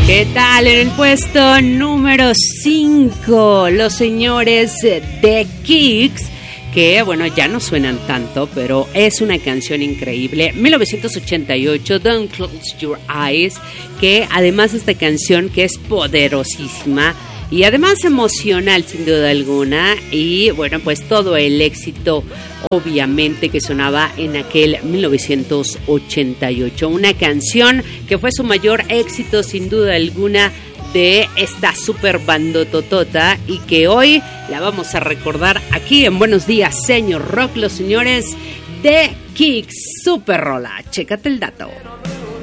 ¿Qué tal? En el puesto número 5, los señores de Kicks, que bueno, ya no suenan tanto, pero es una canción increíble. 1988, Don't Close Your Eyes, que además esta canción que es poderosísima y además emocional sin duda alguna, y bueno, pues todo el éxito obviamente que sonaba en aquel 1988, una canción que fue su mayor éxito sin duda alguna de esta super bandototota y que hoy la vamos a recordar aquí en Buenos Días Señor Rock, los señores de Kicks. Super rola, chécate el dato.